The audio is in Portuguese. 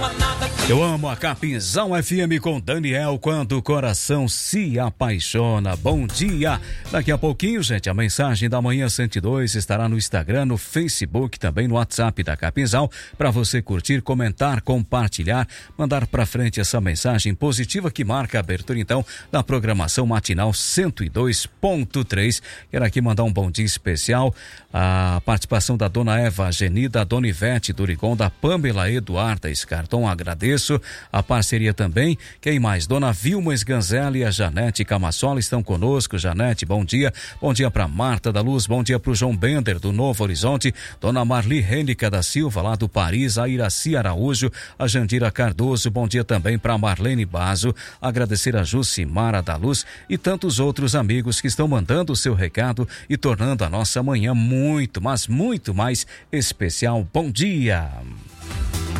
Eu amo a Capinzal FM com Daniel, quando o coração se apaixona. Bom dia! Daqui a pouquinho, gente, a mensagem da Manhã 102 estará no Instagram, no Facebook, também no WhatsApp da Capinzal, para você curtir, comentar, compartilhar, mandar para frente essa mensagem positiva que marca a abertura, então, da programação matinal 102.3. Quero aqui mandar um bom dia especial à participação da Dona Eva Genida, da Dona Ivete Durigon, da Pamela Eduarda Escarton, agradeço a parceria também. Quem mais? Dona Vilma Sganzelli e a Janete Camassola estão conosco. Janete, bom dia. Bom dia para Marta da Luz, bom dia para o João Bender do Novo Horizonte, Dona Marli Rênica da Silva lá do Paris, a Iraci Araújo, a Jandira Cardoso, bom dia também para Marlene Bazo, agradecer a Jucimara da Luz e tantos outros amigos que estão mandando o seu recado e tornando a nossa manhã muito, mas muito mais especial. Bom dia!